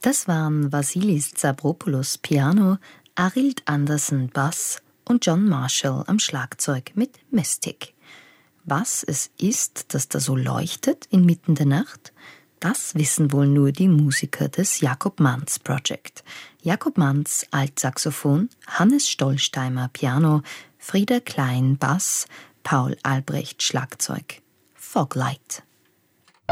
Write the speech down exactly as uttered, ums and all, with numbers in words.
Das waren Vasilis Zabropoulos Piano, Arild Andersen Bass und John Marshall am Schlagzeug mit Mystic. Was es ist, das da so leuchtet inmitten der Nacht, das wissen wohl nur die Musiker des Jakob Manz Project. Jakob Manz Altsaxophon, Hannes Stollsteimer Piano, Frieda Klein Bass, Paul Albrecht Schlagzeug. Foglight.